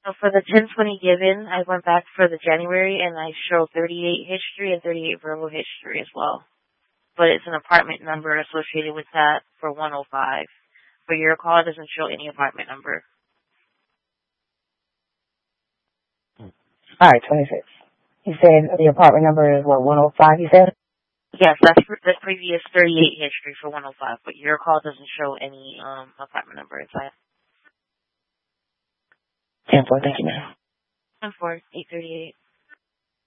So for the 1020 given, I went back for the January and I show 38 history and 38 verbal history as well. But it's an apartment number associated with that for 105. For your call, it doesn't show any apartment number. All right, 26. You said the apartment number is what, 105, you said? Yes, that's the previous 38 history for 105, but your call doesn't show any apartment number inside. 10-4, thank you, ma'am. 10-4, 838.